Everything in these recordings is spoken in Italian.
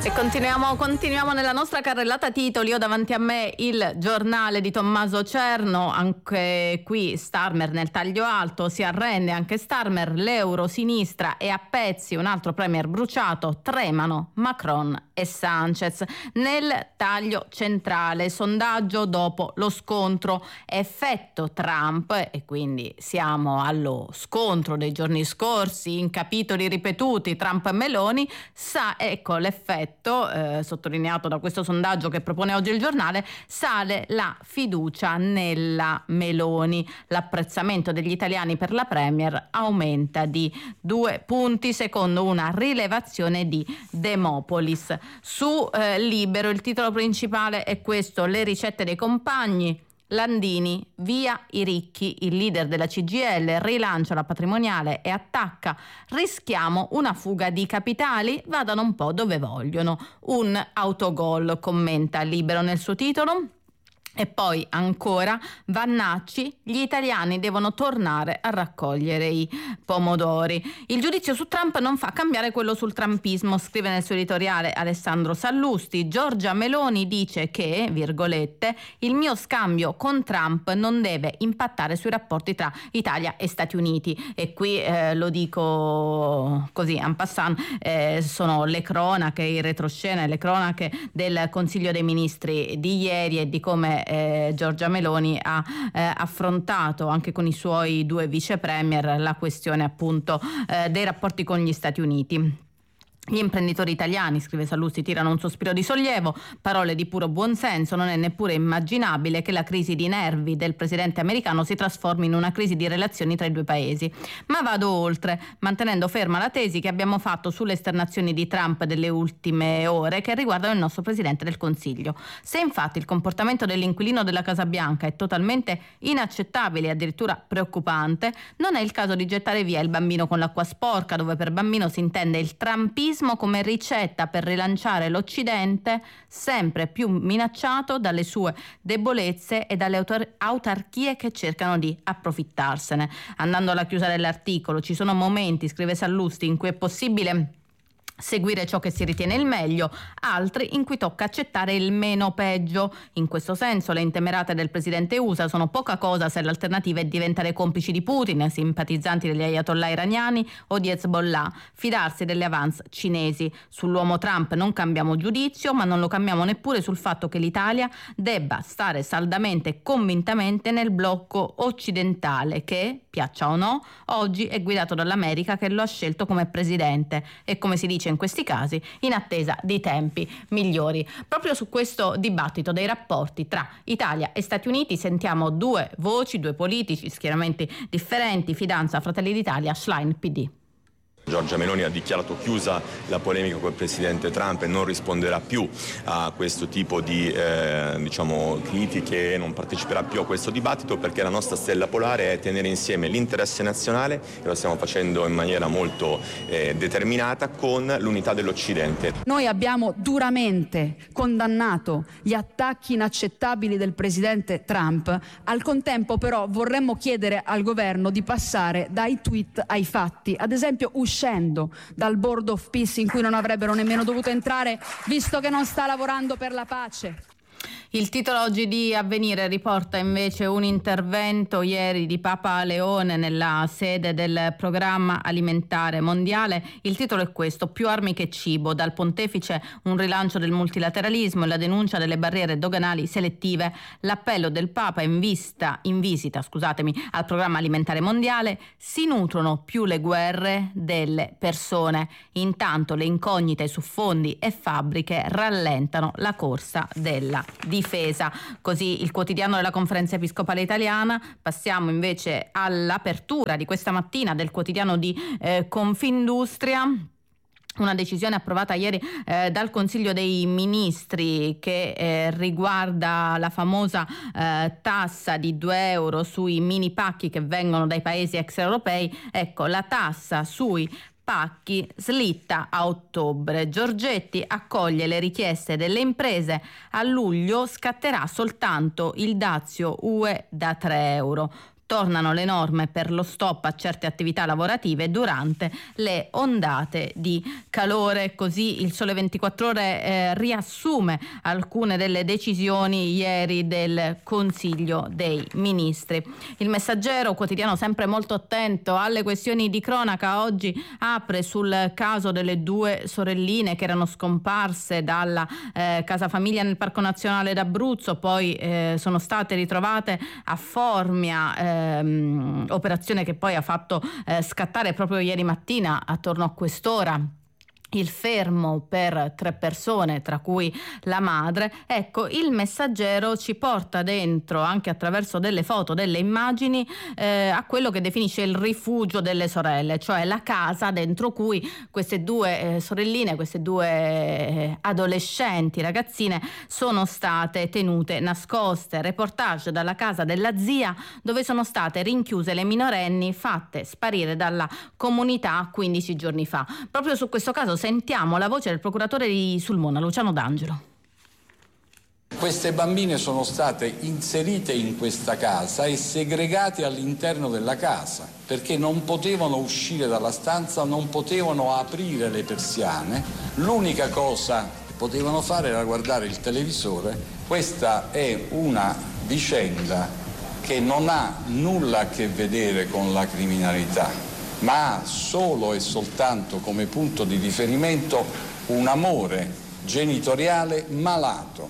E continuiamo nella nostra carrellata titoli. Ho davanti a me il giornale di Tommaso Cerno, anche qui Starmer nel taglio alto, si arrende anche Starmer, l'euro sinistra è a pezzi, un altro premier bruciato, tremano Macron e Sanchez. Nel taglio centrale, sondaggio dopo lo scontro, effetto Trump, e quindi siamo allo scontro dei giorni scorsi in capitoli ripetuti Trump e Meloni, ecco l'effetto sottolineato da questo sondaggio che propone oggi il giornale: sale la fiducia nella Meloni, l'apprezzamento degli italiani per la premier aumenta di 2 punti secondo una rilevazione di Demopolis. Su Libero il titolo principale è questo: le ricette dei compagni. Landini, via i ricchi, il leader della CGIL rilancia la patrimoniale e attacca: rischiamo una fuga di capitali, vadano un po' dove vogliono. Un autogol, commenta Libero nel suo titolo. E poi ancora Vannacci, gli italiani devono tornare a raccogliere i pomodori. Il giudizio su Trump non fa cambiare quello sul trumpismo, scrive nel suo editoriale Alessandro Sallusti. Giorgia Meloni dice che, virgolette, il mio scambio con Trump non deve impattare sui rapporti tra Italia e Stati Uniti. E qui lo dico così en passant, sono le cronache, i retroscena e le cronache del Consiglio dei Ministri di ieri e di come Giorgia Meloni ha affrontato anche con i suoi 2 vice premier la questione appunto dei rapporti con gli Stati Uniti. Gli imprenditori italiani, scrive Sallusti, tirano un sospiro di sollievo, parole di puro buonsenso. Non è neppure immaginabile che la crisi di nervi del presidente americano si trasformi in una crisi di relazioni tra i 2 paesi. Ma vado oltre, mantenendo ferma la tesi che abbiamo fatto sulle esternazioni di Trump delle ultime ore che riguardano il nostro presidente del Consiglio. Se infatti il comportamento dell'inquilino della Casa Bianca è totalmente inaccettabile e addirittura preoccupante, non è il caso di gettare via il bambino con l'acqua sporca, dove per bambino si intende il trumpismo come ricetta per rilanciare l'Occidente, sempre più minacciato dalle sue debolezze e dalle autarchie che cercano di approfittarsene. Andando alla chiusura dell'articolo, ci sono momenti, scrive Sallusti, in cui è possibile seguire ciò che si ritiene il meglio, altri in cui tocca accettare il meno peggio. In questo senso le intemerate del presidente USA sono poca cosa se l'alternativa è diventare complici di Putin, simpatizzanti degli ayatollah iraniani o di Hezbollah, fidarsi delle avance cinesi. Sull'uomo Trump non cambiamo giudizio, ma non lo cambiamo neppure sul fatto che l'Italia debba stare saldamente e convintamente nel blocco occidentale che, piaccia o no, oggi è guidato dall'America che lo ha scelto come presidente e, come si dice in questi casi, in attesa di tempi migliori. Proprio su questo dibattito dei rapporti tra Italia e Stati Uniti sentiamo 2 voci, 2 politici, schieramenti differenti: Fidanza, Fratelli d'Italia, Schlein, PD. Giorgia Meloni ha dichiarato chiusa la polemica con il presidente Trump e non risponderà più a questo tipo di critiche, non parteciperà più a questo dibattito, perché la nostra stella polare è tenere insieme l'interesse nazionale, e lo stiamo facendo in maniera molto determinata, con l'unità dell'Occidente. Noi abbiamo duramente condannato gli attacchi inaccettabili del presidente Trump, al contempo però vorremmo chiedere al governo di passare dai tweet ai fatti, ad esempio uscendo dal Board of Peace in cui non avrebbero nemmeno dovuto entrare, visto che non sta lavorando per la pace. Il titolo oggi di Avvenire riporta invece un intervento ieri di Papa Leone nella sede del Programma Alimentare Mondiale. Il titolo è questo: più armi che cibo, dal pontefice un rilancio del multilateralismo e la denuncia delle barriere doganali selettive. L'appello del Papa in visita al Programma Alimentare Mondiale: si nutrono più le guerre delle persone, intanto le incognite su fondi e fabbriche rallentano la corsa della difesa. Così il quotidiano della Conferenza Episcopale Italiana. Passiamo invece all'apertura di questa mattina del quotidiano di Confindustria. Una decisione approvata ieri dal Consiglio dei Ministri che riguarda la famosa tassa di 2 euro sui mini pacchi che vengono dai paesi extraeuropei. Ecco, la tassa sui pacchi slitta a ottobre. Giorgetti accoglie le richieste delle imprese. A luglio scatterà soltanto il dazio UE da 3 euro. Tornano le norme per lo stop a certe attività lavorative durante le ondate di calore. Così il Sole 24 Ore riassume alcune delle decisioni ieri del Consiglio dei Ministri. Il Messaggero, quotidiano sempre molto attento alle questioni di cronaca, oggi apre sul caso delle 2 sorelline che erano scomparse dalla casa famiglia nel Parco Nazionale d'Abruzzo, poi sono state ritrovate a Formia, operazione che poi ha fatto scattare proprio ieri mattina attorno a quest'ora il fermo per 3 persone, tra cui la madre. Ecco, il Messaggero ci porta dentro, anche attraverso delle foto, delle immagini, a quello che definisce il rifugio delle sorelle, cioè la casa dentro cui queste 2 sorelline, queste 2 adolescenti ragazzine sono state tenute nascoste. Reportage dalla casa della zia, dove sono state rinchiuse le minorenni fatte sparire dalla comunità 15 giorni fa. Proprio su questo caso sentiamo la voce del procuratore di Sulmona, Luciano D'Angelo. Queste bambine sono state inserite in questa casa e segregate all'interno della casa perché non potevano uscire dalla stanza, non potevano aprire le persiane. L'unica cosa che potevano fare era guardare il televisore. Questa è una vicenda che non ha nulla a che vedere con la criminalità, ma ha solo e soltanto come punto di riferimento un amore genitoriale malato.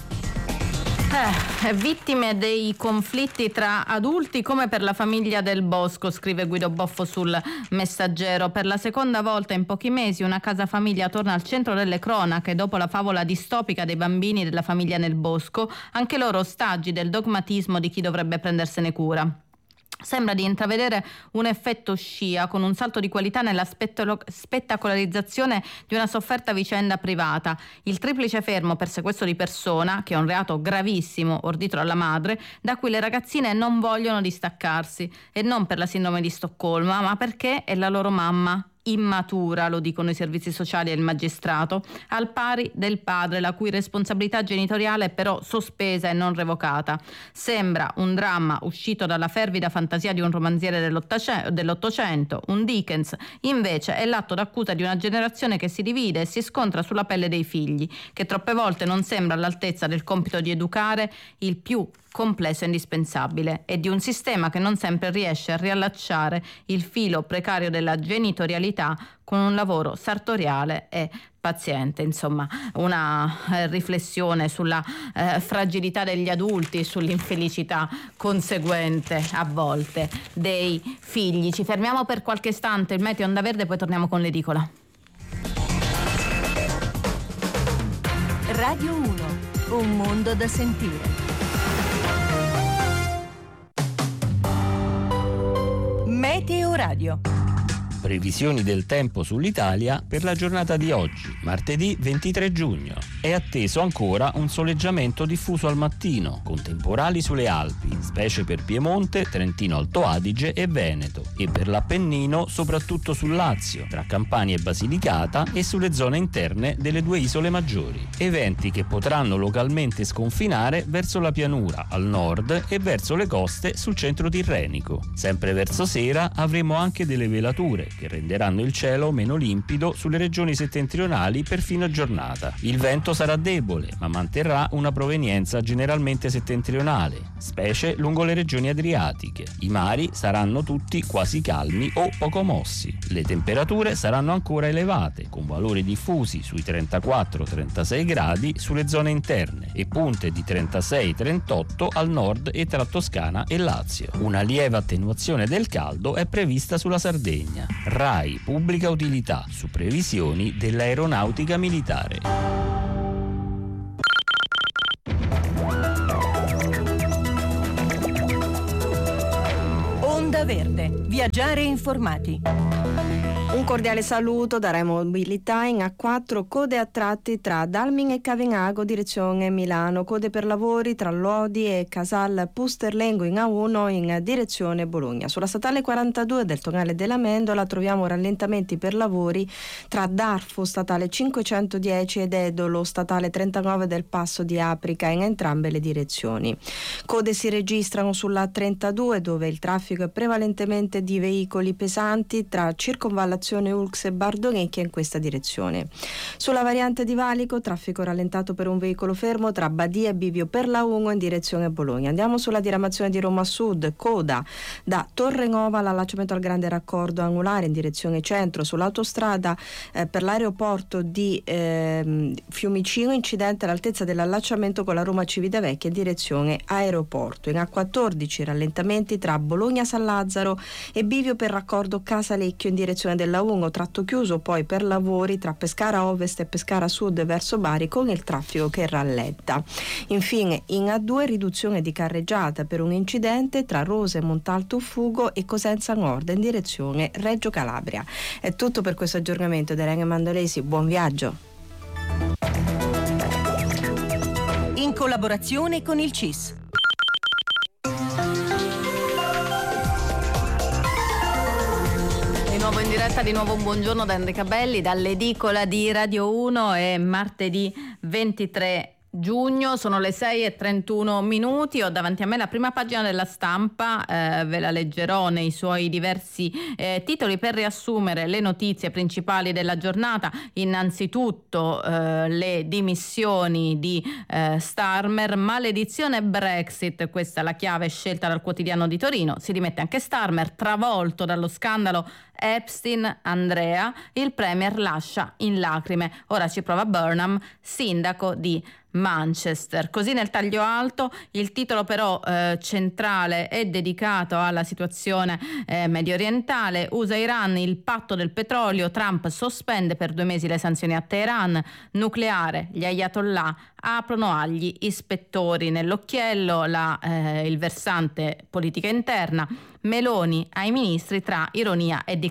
Vittime dei conflitti tra adulti come per la famiglia Del Bosco, scrive Guido Boffo sul Messaggero. Per la seconda volta in pochi mesi una casa famiglia torna al centro delle cronache dopo la favola distopica dei bambini della famiglia Nel Bosco, anche loro ostaggi del dogmatismo di chi dovrebbe prendersene cura. Sembra di intravedere un effetto scia con un salto di qualità nella spettacolarizzazione di una sofferta vicenda privata. Il triplice fermo per sequestro di persona, che è un reato gravissimo ordito alla madre, da cui le ragazzine non vogliono distaccarsi, e non per la sindrome di Stoccolma, ma perché è la loro mamma immatura, lo dicono i servizi sociali e il magistrato, al pari del padre, la cui responsabilità genitoriale è però sospesa e non revocata. Sembra un dramma uscito dalla fervida fantasia di un romanziere dell'Ottocento, un Dickens. Invece è l'atto d'accusa di una generazione che si divide e si scontra sulla pelle dei figli, che troppe volte non sembra all'altezza del compito di educare il più complesso e indispensabile, e di un sistema che non sempre riesce a riallacciare il filo precario della genitorialità con un lavoro sartoriale e paziente. Insomma, una riflessione sulla fragilità degli adulti, sull'infelicità conseguente a volte dei figli. Ci fermiamo per qualche istante, il meteo Onda Verde, poi torniamo con l'edicola. Radio 1, un mondo da sentire. Meteo Radio. Previsioni del tempo sull'Italia per la giornata di oggi, martedì 23 giugno. È atteso ancora un soleggiamento diffuso al mattino, con temporali sulle Alpi, specie per Piemonte, Trentino Alto Adige e Veneto, e per l'Appennino soprattutto sul Lazio, tra Campania e Basilicata, e sulle zone interne delle 2 isole maggiori. Eventi che potranno localmente sconfinare verso la pianura al nord e verso le coste sul centro tirrenico. Sempre verso sera avremo anche delle velature che renderanno il cielo meno limpido sulle regioni settentrionali per fine giornata. Il vento sarà debole, ma manterrà una provenienza generalmente settentrionale, specie lungo le regioni adriatiche. I mari saranno tutti quasi calmi o poco mossi. Le temperature saranno ancora elevate, con valori diffusi sui 34-36 gradi sulle zone interne e punte di 36-38 al nord e tra Toscana e Lazio. Una lieve attenuazione del caldo è prevista sulla Sardegna. RAI Pubblica Utilità su previsioni dell'aeronautica militare. Onda Verde, Viaggiare informati. Un cordiale saluto da Rai Mobilità. In A4 code a tratti tra Dalming e Cavinago direzione Milano, code per lavori tra Lodi e Casal Pusterlengo in A1 in direzione Bologna. Sulla statale 42 del Tonale della Mendola troviamo rallentamenti per lavori tra Darfo statale 510 ed Edolo statale 39 del Passo di Aprica in entrambe le direzioni. Code si registrano sulla 32 dove il traffico è prevalentemente di veicoli pesanti tra Circonvallazione Ulx e Bardonecchia in questa direzione. Sulla variante di Valico traffico rallentato per un veicolo fermo tra Badia e Bivio per la Ungo in direzione Bologna. Andiamo sulla diramazione di Roma Sud, coda da Torre Nuova all'allacciamento al grande raccordo angolare in direzione centro. Sull'autostrada per l'aeroporto di Fiumicino incidente all'altezza dell'allacciamento con la Roma Civitavecchia in direzione aeroporto. In A14 rallentamenti tra Bologna San Lazzaro e Bivio per raccordo Casalecchio in direzione della Ungo, tratto chiuso poi per lavori tra Pescara Ovest e Pescara Sud verso Bari con il traffico che rallenta. Infine in A2 riduzione di carreggiata per un incidente tra Rose, Montalto Fugo e Cosenza Nord in direzione Reggio Calabria. È tutto per questo aggiornamento da Irene Mandolesi, buon viaggio. In collaborazione con il CIS. In diretta di nuovo un buongiorno da Enrica Belli dall'edicola di Radio 1. È martedì 23 giugno, sono le 6:31. Ho davanti a me la prima pagina della Stampa, ve la leggerò nei suoi diversi titoli per riassumere le notizie principali della giornata. Innanzitutto le dimissioni di Starmer, maledizione Brexit, questa è la chiave scelta dal Quotidiano di Torino. Si dimette anche Starmer, travolto dallo scandalo Epstein Andrea, il premier lascia in lacrime. Ora ci prova Burnham, sindaco di Manchester. Così nel taglio alto il titolo però centrale è dedicato alla situazione medio orientale. USA-Iran, il patto del petrolio, Trump sospende per 2 mesi le sanzioni a Teheran, nucleare, gli ayatollah aprono agli ispettori nell'occhiello, il versante politica interna. Meloni ai ministri tra ironia e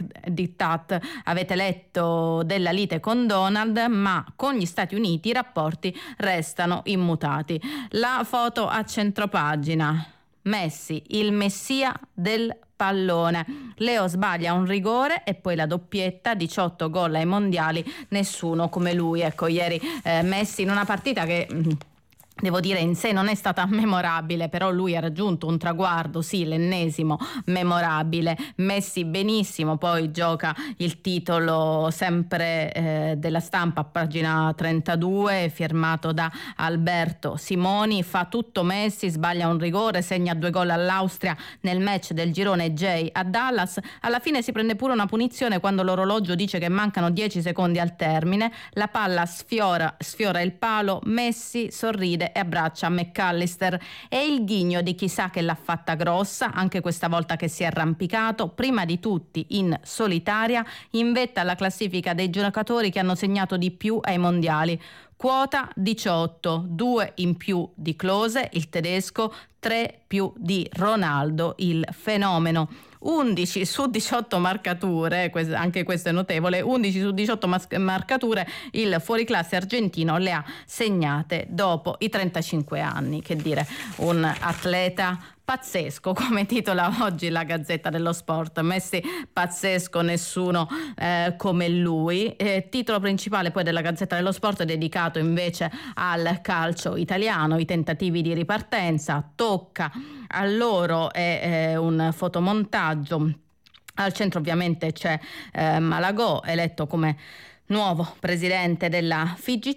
diktat. Avete letto della lite con Donald, ma con gli Stati Uniti i rapporti restano immutati. La foto a centropagina. Messi, il messia del pallone. Leo sbaglia un rigore e poi la doppietta, 18 gol ai mondiali, nessuno come lui. Ecco, ieri Messi in una partita che devo dire in sé non è stata memorabile, però lui ha raggiunto un traguardo, sì, l'ennesimo memorabile. Messi benissimo, poi gioca il titolo sempre della Stampa, pagina 32, firmato da Alberto Simoni. Fa tutto Messi, sbaglia un rigore, segna 2 gol all'Austria nel match del girone J a Dallas. Alla fine si prende pure una punizione quando l'orologio dice che mancano 10 secondi al termine. La palla sfiora il palo, Messi sorride e abbraccia McAllister. È il ghigno di chi sa che l'ha fatta grossa, anche questa volta che si è arrampicato, prima di tutti in solitaria, in vetta alla classifica dei giocatori che hanno segnato di più ai mondiali. Quota 18, 2 in più di Klose, il tedesco, 3 più di Ronaldo, il fenomeno. 11 su 18 marcature, anche questo è notevole, 11 su 18 marcature il fuoriclasse argentino le ha segnate dopo i 35 anni. Che dire, un atleta pazzesco, come titola oggi la Gazzetta dello Sport. Messi pazzesco, nessuno come lui. Titolo principale poi della Gazzetta dello Sport è dedicato invece al calcio italiano, i tentativi di ripartenza. Tocca a loro, è un fotomontaggio. Al centro ovviamente c'è Malagò, eletto come nuovo presidente della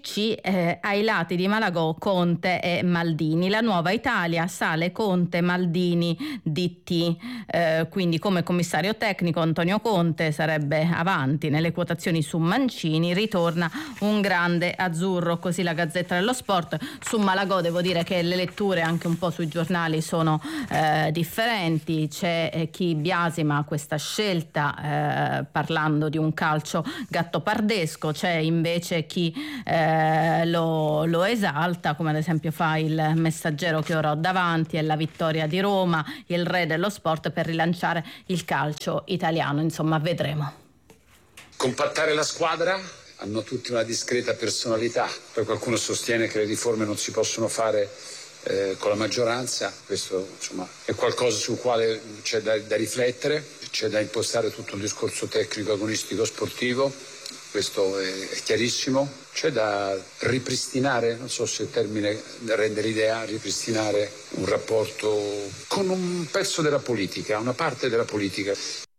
FIGC, ai lati di Malagò, Conte e Maldini. La nuova Italia, sale Conte, Maldini, DT. Quindi come commissario tecnico Antonio Conte sarebbe avanti nelle quotazioni su Mancini, ritorna un grande azzurro, così la Gazzetta dello Sport. Su Malagò devo dire che le letture anche un po' sui giornali sono differenti. C'è chi biasima questa scelta parlando di un calcio gattopardesco. gigantesco, c'è invece chi lo esalta, come ad esempio fa il Messaggero che ora ho davanti, è la vittoria di Roma, il re dello sport per rilanciare il calcio italiano, insomma vedremo. Compattare la squadra, hanno tutti una discreta personalità, poi qualcuno sostiene che le riforme non si possono fare con la maggioranza, questo insomma è qualcosa sul quale c'è da riflettere, c'è da impostare tutto un discorso tecnico, agonistico, sportivo, questo è chiarissimo, c'è da ripristinare, non so se il termine rende l'idea, ripristinare un rapporto con un pezzo della politica, una parte della politica.